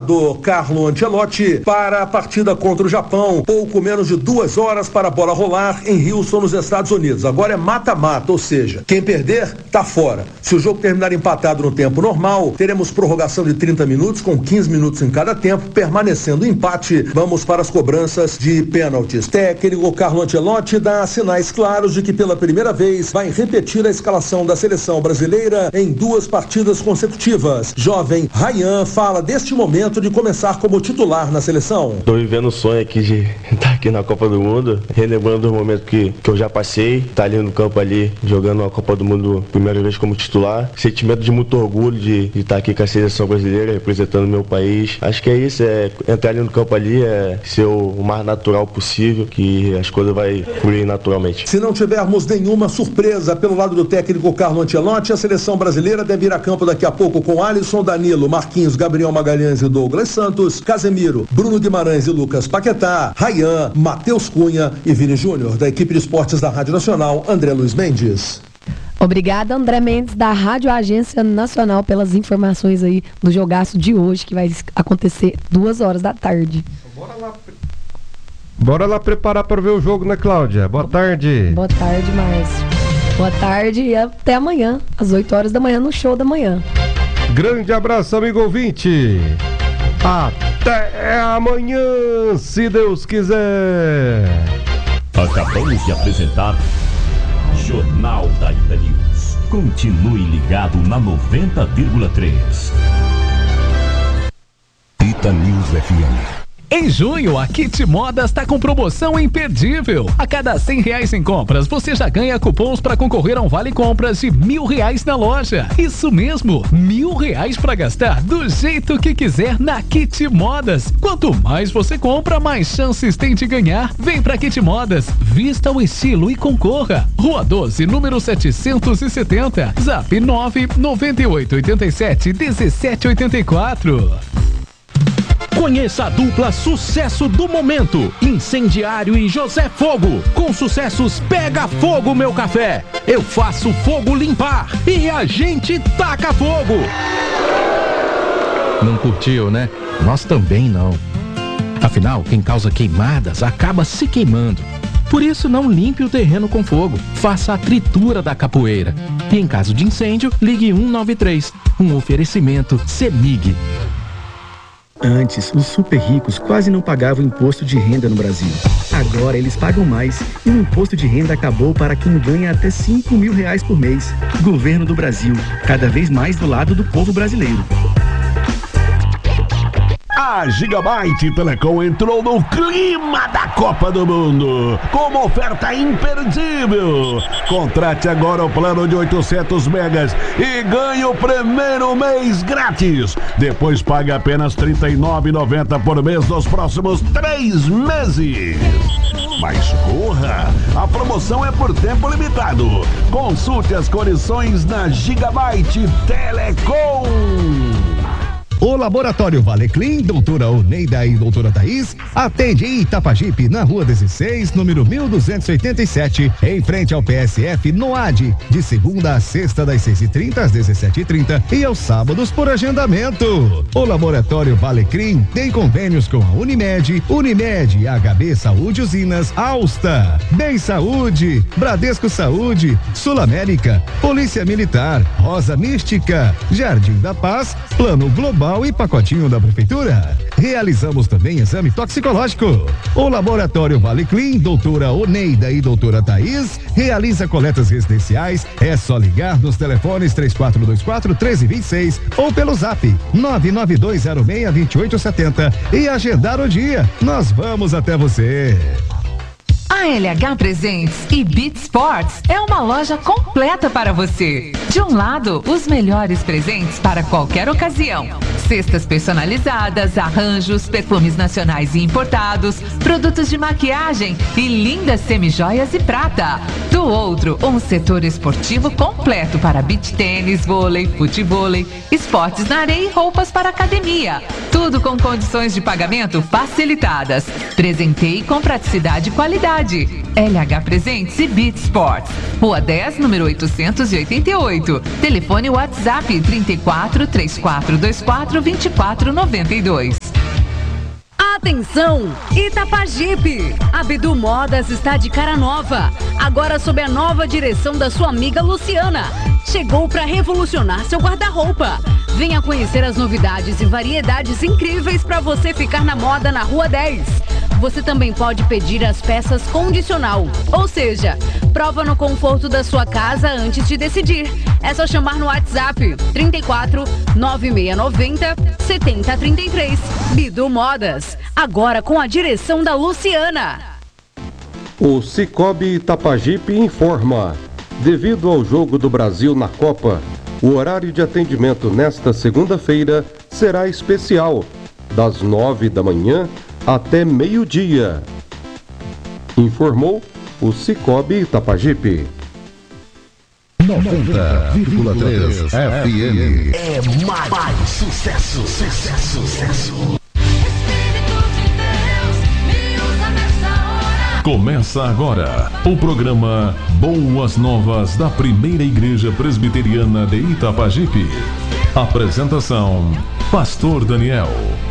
treinador Carlo Ancelotti para a partida contra o Japão. Pouco menos de 2 horas para a bola rolar em Houston, nos Estados Unidos. Agora é mata-mata, ou seja, quem perder, tá fora. Se o jogo terminar empatado no tempo normal, teremos prorrogação de 30 minutos, com 15 minutos em cada tempo. Permanecendo o empate, vamos para as cobranças de pênaltis. Técnico Carlo Ancelotti dá sinais claros de que pela primeira vez vai repetir a escalação da seleção brasileira em 2 partidas consecutivas. Jovem Ryan fala deste momento de começar como titular na seleção. Estou vivendo o sonho aqui de estar aqui na Copa do Mundo, relembrando os momentos que eu já passei, estar ali no campo ali, jogando a Copa do Mundo primeira vez como titular. Sentimento de muito orgulho de estar aqui com a seleção brasileira, representando meu país. Acho que é isso, é entrar ali no campo ali, é ser o mais natural possível, que as coisas vão fluir naturalmente. Se não tivermos nenhuma surpresa pelo lado do técnico Carlo Ancelotti, a seleção brasileira deve ir a campo daqui a pouco com Alisson, Danilo, Marquinhos, Gabriel Magalhães e Douglas Santos, Casemiro, Bruno Guimarães e Lucas Paquetá, Ryan, Matheus Cunha e Vini Júnior. Da equipe de esportes da Rádio Nacional, André Luiz Mendes. Obrigada, André Mendes, da Rádio Agência Nacional, pelas informações aí do jogaço de hoje, que vai acontecer 2 horas da tarde. Bora lá preparar para ver o jogo, né, Cláudia? Boa tarde. Boa tarde, Márcio. Boa tarde e até amanhã, às 8 horas da manhã, no show da manhã. Grande abraço, amigo ouvinte. Até amanhã, se Deus quiser. Acabamos de apresentar Jornal da Ita News. Continue ligado na 90,3. Ita News FM. Em junho, a Kit Modas está com promoção imperdível. A cada R$100 em compras, você já ganha cupons para concorrer a um vale compras de R$1.000 na loja. Isso mesmo, R$1.000 para gastar do jeito que quiser na Kit Modas. Quanto mais você compra, mais chances tem de ganhar. Vem pra Kit Modas, vista o estilo e concorra. Rua 12, número 770, Zap 998871784. Conheça a dupla sucesso do momento, Incendiário e José Fogo, com sucessos Pega Fogo Meu Café, Eu Faço Fogo Limpar e A Gente Taca Fogo. Não curtiu, né? Nós também não. Afinal, quem causa queimadas acaba se queimando. Por isso, não limpe o terreno com fogo, faça a tritura da capoeira. E em caso de incêndio, ligue 193, um oferecimento CEMIG. Antes, os super ricos quase não pagavam imposto de renda no Brasil. Agora eles pagam mais e o imposto de renda acabou para quem ganha até R$5.000 por mês. Governo do Brasil, cada vez mais do lado do povo brasileiro. A Gigabyte Telecom entrou no clima da Copa do Mundo com uma oferta imperdível. Contrate agora o plano de 800 megas e ganhe o primeiro mês grátis. Depois pague apenas R$ 39,90 por mês nos próximos 3 meses. Mas corra! A promoção é por tempo limitado. Consulte as condições na Gigabyte Telecom. O Laboratório Valeclim, doutora Oneida e doutora Thaís, atende em Itapajipe, na rua 16, número 1287, em frente ao PSF, no AD, de segunda a sexta, das 6h30 às 17h30 e aos sábados por agendamento. O Laboratório Valeclim tem convênios com a Unimed, HB Saúde Usinas, Alsta, Bem Saúde, Bradesco Saúde, Sul América, Polícia Militar, Rosa Mística, Jardim da Paz, Plano Global e pacotinho da prefeitura. Realizamos também exame toxicológico. O Laboratório Valeclim, doutora Oneida e doutora Thaís, realiza coletas residenciais. É só ligar nos telefones 3424-1326 ou pelo zap 992062870 e agendar o dia. Nós vamos até você. A LH Presentes e Beat Sports é uma loja completa para você. De um lado, os melhores presentes para qualquer ocasião. Cestas personalizadas, arranjos, perfumes nacionais e importados, produtos de maquiagem e lindas semijoias e prata. Do outro, um setor esportivo completo para beach tênis, vôlei, futevôlei, esportes na areia e roupas para academia. Tudo com condições de pagamento facilitadas. Presenteie com praticidade e qualidade. LH Presentes e Beat Sports. Rua 10, número 888. Telefone WhatsApp 34 3424 342492. Atenção, Itapajipe! A Bidu Modas está de cara nova, agora sob a nova direção da sua amiga Luciana. Chegou para revolucionar seu guarda-roupa. Venha conhecer as novidades e variedades incríveis para você ficar na moda na Rua 10. Você também pode pedir as peças condicional, ou seja, prova no conforto da sua casa antes de decidir. É só chamar no WhatsApp 34 9690 7033. Bidu Modas, agora com a direção da Luciana. O Cicobi Itapajipe informa: devido ao jogo do Brasil na Copa, o horário de atendimento nesta segunda-feira será especial, das 9 da manhã até meio-dia. Informou o Cicobi Itapajipe. 90,3 FM. É mais sucesso, sucesso, sucesso. Começa agora o programa Boas Novas da Primeira Igreja Presbiteriana de Itapajipe. Apresentação: Pastor Daniel.